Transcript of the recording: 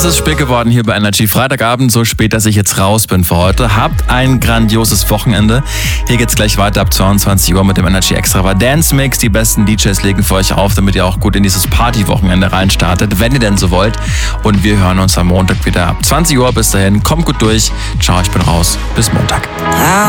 Es ist spät geworden hier bei Energy. Freitagabend, so spät, dass ich jetzt raus bin für heute. Habt ein grandioses Wochenende. Hier geht's gleich weiter ab 22 Uhr mit dem Energy Extravaganza Mix. Die besten DJs legen für euch auf, damit ihr auch gut in dieses Partywochenende reinstartet, wenn ihr denn so wollt. Und wir hören uns am Montag wieder ab 20 Uhr. Bis dahin, kommt gut durch. Ciao, ich bin raus. Bis Montag.